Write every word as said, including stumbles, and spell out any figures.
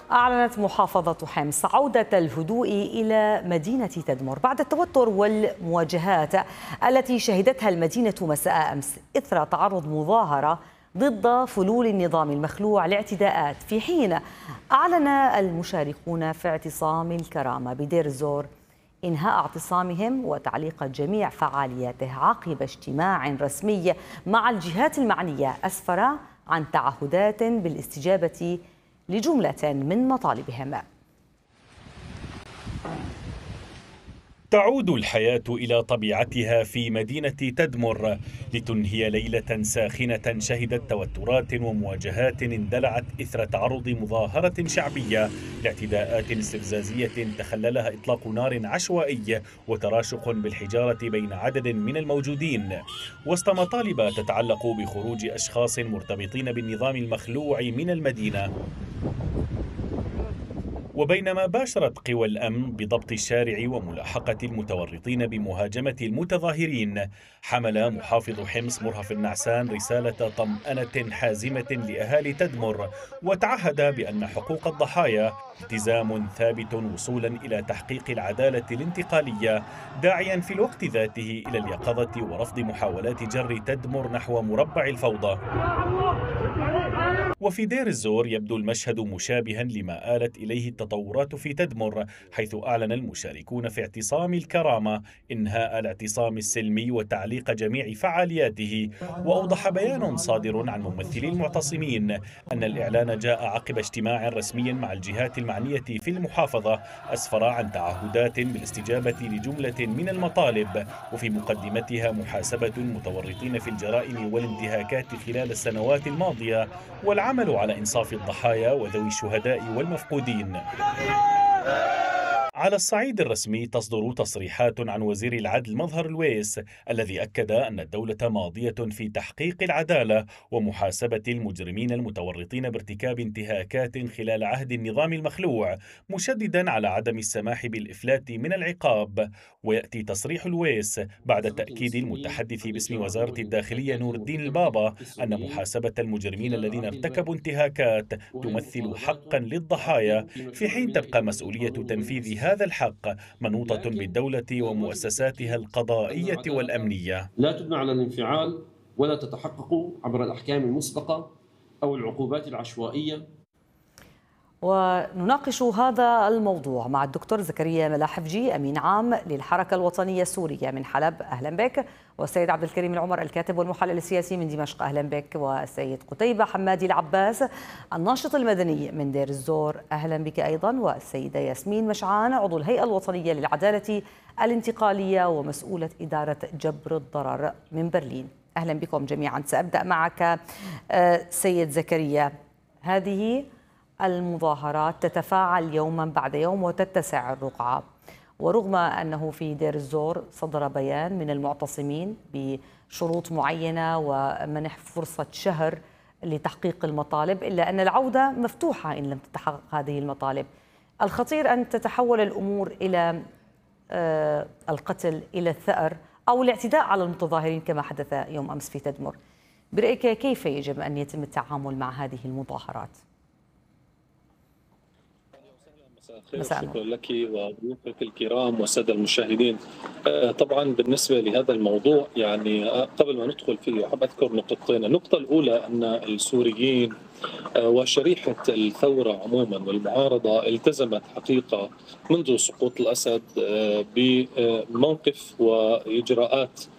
أعلنت محافظة حمص عودة الهدوء إلى مدينة تدمر بعد التوتر والمواجهات التي شهدتها المدينة مساء أمس إثر تعرض مظاهرة ضد فلول النظام المخلوع لاعتداءات، في حين أعلن المشاركون في اعتصام الكرامة بدير الزور إنهاء اعتصامهم وتعليق جميع فعالياته عقب اجتماع رسمي مع الجهات المعنية أسفر عن تعهدات بالاستجابة لجملة من مطالبهم. تعود الحياة إلى طبيعتها في مدينة تدمر لتنهي ليلة ساخنة شهدت توترات ومواجهات اندلعت إثر تعرض مظاهرة شعبية لاعتداءات استفزازية تخللها إطلاق نار عشوائي وتراشق بالحجارة بين عدد من الموجودين، وسط مطالب تتعلق بخروج أشخاص مرتبطين بالنظام المخلوع من المدينة. وبينما باشرت قوى الأمن بضبط الشارع وملاحقة المتورطين بمهاجمة المتظاهرين، حمل محافظ حمص مرهف النعسان رسالة طمأنة حازمة لأهالي تدمر، وتعهد بأن حقوق الضحايا التزام ثابت وصولا إلى تحقيق العدالة الانتقالية، داعيا في الوقت ذاته إلى اليقظة ورفض محاولات جر تدمر نحو مربع الفوضى. وفي دير الزور يبدو المشهد مشابها لما آلت إليه التطورات في تدمر، حيث أعلن المشاركون في اعتصام الكرامة إنهاء الاعتصام السلمي وتعليق جميع فعالياته. وأوضح بيان صادر عن ممثلي المعتصمين أن الإعلان جاء عقب اجتماع رسمي مع الجهات المعنية في المحافظة أسفر عن تعهدات بالاستجابة لجملة من المطالب، وفي مقدمتها محاسبة المتورطين في الجرائم والانتهاكات خلال السنوات الماضية، والعمل على إنصاف الضحايا وذوي الشهداء والمفقودين. على الصعيد الرسمي تصدر تصريحات عن وزير العدل مظهر الويس الذي أكد أن الدولة ماضية في تحقيق العدالة ومحاسبة المجرمين المتورطين بارتكاب انتهاكات خلال عهد النظام المخلوع، مشددا على عدم السماح بالإفلات من العقاب. ويأتي تصريح الويس بعد تأكيد المتحدث باسم وزارة الداخلية نور الدين البابا أن محاسبة المجرمين الذين ارتكبوا انتهاكات تمثل حقا للضحايا، في حين تبقى مسؤولية تنفيذ هذا الحق منوطة بالدولة ومؤسساتها القضائية والأمنية. لا تبنى على الانفعال ولا تتحقق عبر الأحكام المسبقة أو العقوبات العشوائية. ونناقش هذا الموضوع مع الدكتور زكريا ملاحفجي أمين عام للحركة الوطنية السورية من حلب، أهلا بك، والسيد عبد الكريم العمر الكاتب والمحلل السياسي من دمشق، أهلا بك، والسيد قتيبة حمادي العباس الناشط المدني من دير الزور، أهلا بك أيضا، والسيدة ياسمين مشعان عضو الهيئة الوطنية للعدالة الانتقالية ومسؤولة إدارة جبر الضرر من برلين، أهلا بكم جميعا. سأبدأ معك سيد زكريا، هذه المظاهرات تتفاعل يوما بعد يوم وتتسع الرقعة، ورغم أنه في دير الزور صدر بيان من المعتصمين بشروط معينة ومنح فرصة شهر لتحقيق المطالب، إلا أن العودة مفتوحة إن لم تتحقق هذه المطالب. الخطير أن تتحول الأمور إلى القتل، إلى الثأر أو الاعتداء على المتظاهرين كما حدث يوم أمس في تدمر. برأيك كيف يجب أن يتم التعامل مع هذه المظاهرات؟ شكرا لك وضيوفك الكرام والساده المشاهدين. طبعا بالنسبه لهذا الموضوع يعني قبل ما ندخل فيه احب اذكر نقطتين. النقطه الاولى ان السوريين وشريحه الثوره عموما والمعارضه التزمت حقيقه منذ سقوط الاسد بموقف واجراءات